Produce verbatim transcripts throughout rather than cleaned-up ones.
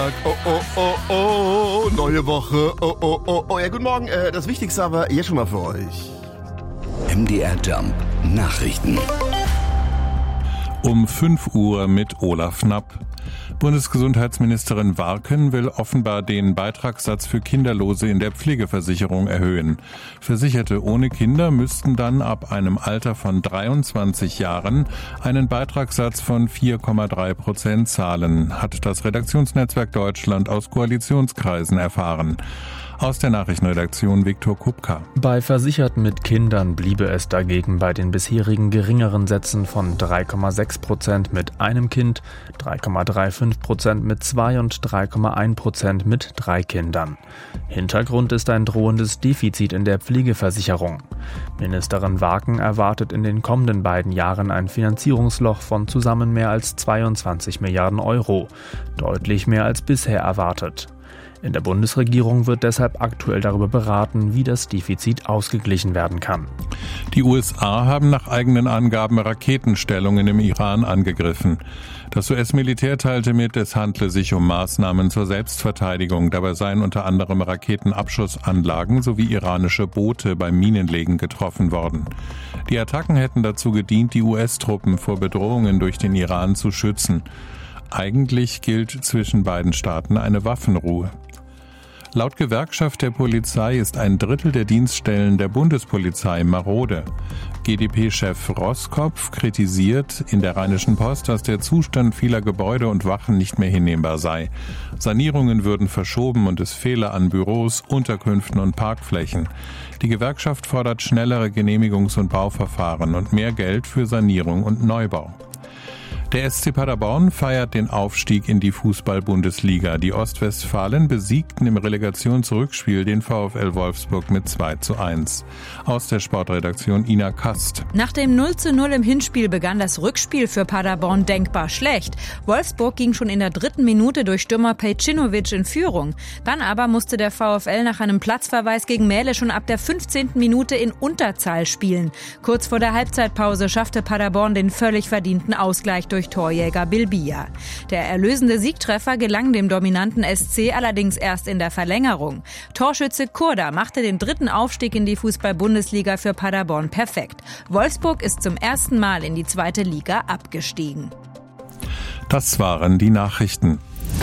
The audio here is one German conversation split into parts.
Oh, oh, oh, oh, neue Woche. Oh, oh, oh, oh. Ja, guten Morgen. Äh, das Wichtigste aber jetzt schon mal für euch. M D R Jump Nachrichten. Um fünf Uhr mit Olaf Knapp. Bundesgesundheitsministerin Warken will offenbar den Beitragssatz für Kinderlose in der Pflegeversicherung erhöhen. Versicherte ohne Kinder müssten dann ab einem Alter von dreiundzwanzig Jahren einen Beitragssatz von vier Komma drei Prozent zahlen, hat das Redaktionsnetzwerk Deutschland aus Koalitionskreisen erfahren. Aus der Nachrichtenredaktion Viktor Kupka. Bei Versicherten mit Kindern bliebe es dagegen bei den bisherigen geringeren Sätzen von drei Komma sechs Prozent mit einem Kind, drei Komma fünfunddreißig Prozent mit zwei und drei Komma eins Prozent mit drei Kindern. Hintergrund ist ein drohendes Defizit in der Pflegeversicherung. Ministerin Warken erwartet in den kommenden beiden Jahren ein Finanzierungsloch von zusammen mehr als zweiundzwanzig Milliarden Euro, deutlich mehr als bisher erwartet. In der Bundesregierung wird deshalb aktuell darüber beraten, wie das Defizit ausgeglichen werden kann. Die U S A haben nach eigenen Angaben Raketenstellungen im Iran angegriffen. Das U S-Militär teilte mit, es handle sich um Maßnahmen zur Selbstverteidigung. Dabei seien unter anderem Raketenabschussanlagen sowie iranische Boote beim Minenlegen getroffen worden. Die Attacken hätten dazu gedient, die U S-Truppen vor Bedrohungen durch den Iran zu schützen. Eigentlich gilt zwischen beiden Staaten eine Waffenruhe. Laut Gewerkschaft der Polizei ist ein Drittel der Dienststellen der Bundespolizei marode. G d P-Chef Roskopf kritisiert in der Rheinischen Post, dass der Zustand vieler Gebäude und Wachen nicht mehr hinnehmbar sei. Sanierungen würden verschoben und es fehle an Büros, Unterkünften und Parkflächen. Die Gewerkschaft fordert schnellere Genehmigungs- und Bauverfahren und mehr Geld für Sanierung und Neubau. Der S C Paderborn feiert den Aufstieg in die Fußball-Bundesliga. Die Ostwestfalen besiegten im Relegationsrückspiel den VfL Wolfsburg mit zwei zu eins. Aus der Sportredaktion Ina Kast. Nach dem null zu null im Hinspiel begann das Rückspiel für Paderborn denkbar schlecht. Wolfsburg ging schon in der dritten Minute durch Stürmer Pejcinovic in Führung. Dann aber musste der VfL nach einem Platzverweis gegen Mähle schon ab der fünfzehnten Minute in Unterzahl spielen. Kurz vor der Halbzeitpause schaffte Paderborn den völlig verdienten Ausgleich durch Torjäger Bilbia. Der erlösende Siegtreffer gelang dem dominanten S C allerdings erst in der Verlängerung. Torschütze Kurda machte den dritten Aufstieg in die Fußball-Bundesliga für Paderborn perfekt. Wolfsburg ist zum ersten Mal in die zweite Liga abgestiegen. Das waren die Nachrichten.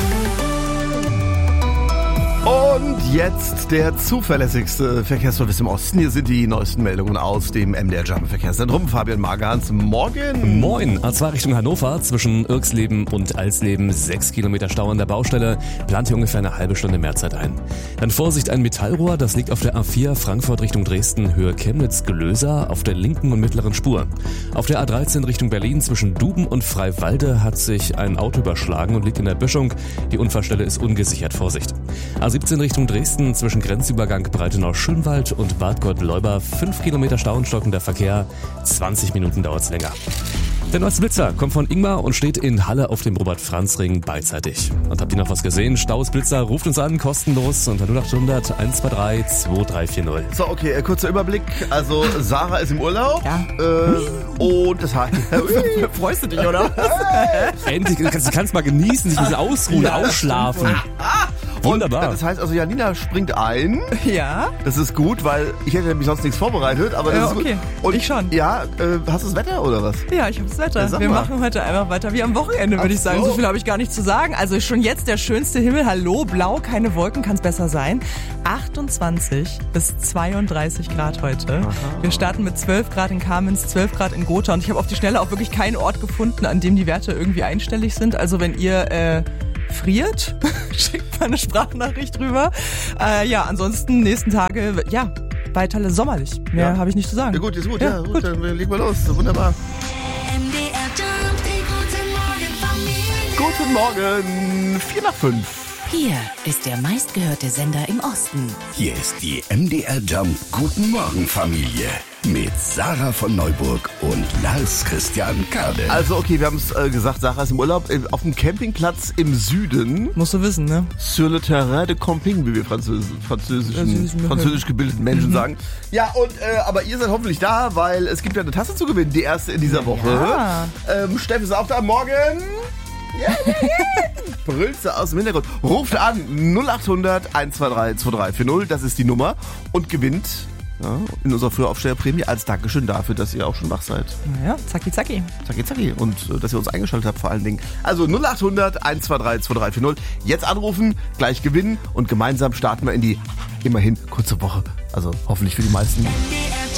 Und jetzt der zuverlässigste Verkehrsservice im Osten. Hier sind die neuesten Meldungen aus dem M D R Jump Verkehrszentrum. Fabian Magans, morgen. Moin. A zwei Richtung Hannover zwischen Irksleben und Alsleben. Sechs Kilometer Stau an der Baustelle. Plant hier ungefähr eine halbe Stunde Mehrzeit ein. Dann Vorsicht, ein Metallrohr. Das liegt auf der A vier Frankfurt Richtung Dresden, Höhe Chemnitz-Gelöser auf der linken und mittleren Spur. Auf der A dreizehn Richtung Berlin zwischen Duben und Freiwalde hat sich ein Auto überschlagen und liegt in der Böschung. Die Unfallstelle ist ungesichert. Vorsicht. A siebzehn Richtung Dresden zwischen Grenzübergang Breitenau-Schönwald und Bad Gott-Leuba. Fünf Kilometer Stau und stockender Verkehr. zwanzig Minuten dauert's länger. Der neueste Blitzer kommt von Ingmar und steht in Halle auf dem Robert-Franz-Ring beidseitig. Und habt ihr noch was gesehen? Staus Blitzer, ruft uns an, kostenlos unter null acht hundert eins zwei drei zwei drei vier null. So, okay, äh, kurzer Überblick. Also, Sarah ist im Urlaub. Ja. Äh, und das heißt... Freust du dich, oder? Endlich, du kannst, du kannst mal genießen, sich ein bisschen ausruhen, ja, ausschlafen. Wunderbar. Und das heißt also, Janina springt ein. Ja. Das ist gut, weil ich hätte nämlich sonst nichts vorbereitet. Aber das Ja, ist gut. okay. Und Ich schon. Ja, äh, hast du das Wetter oder was? Ja, ich habe das Wetter. Ja, sag Wir mal. machen heute einfach weiter wie am Wochenende, würde ich Ach sagen. so. So viel habe ich gar nicht zu sagen. Also schon jetzt der schönste Himmel. Hallo, blau, keine Wolken, kann es besser sein. achtundzwanzig bis zweiunddreißig Grad heute. Aha. Wir starten mit zwölf Grad in Kamenz, zwölf Grad in Gotha. Und ich habe auf die Schnelle auch wirklich keinen Ort gefunden, an dem die Werte irgendwie einstellig sind. Also wenn ihr... Äh, friert, schickt mal eine Sprachnachricht rüber. Äh, ja, ansonsten nächsten Tage, ja, weiter sommerlich. Mehr Ja. habe ich nicht zu sagen. Ja gut, ist gut. Ja, Ja, gut, gut. dann legen wir los. Wunderbar. M D R Jump, die gute Morgen Familie. Guten Morgen. Vier nach fünf. Hier ist der meistgehörte Sender im Osten. Hier ist die M D R Jump Guten Morgen Familie mit Sarah von Neuburg und Lars Christian Kade. Also okay, wir haben es äh, gesagt, Sarah ist im Urlaub äh, auf dem Campingplatz im Süden. Musst du wissen, ne? Sur le terrain de camping, wie wir Französ französischen, Französisch- französisch gebildeten Menschen sagen. Ja, und äh, aber ihr seid hoffentlich da, weil es gibt ja eine Tasse zu gewinnen, die erste in dieser Woche. Ja. Ähm, Steff ist auch da. Morgen. Ja, ja, ja. Brüllst du aus dem Hintergrund. Ruft an null acht hundert eins zwei drei zwei drei vier null, das ist die Nummer, und gewinnt ja, in unserer Frühaufsteherprämie als Dankeschön dafür, dass ihr auch schon wach seid. Naja, zacki zacki. Zacki zacki. Und äh, dass ihr uns eingeschaltet habt vor allen Dingen. Also null acht hundert eins zwei drei zwei drei vier null. Jetzt anrufen, gleich gewinnen und gemeinsam starten wir in die immerhin kurze Woche. Also hoffentlich für die meisten.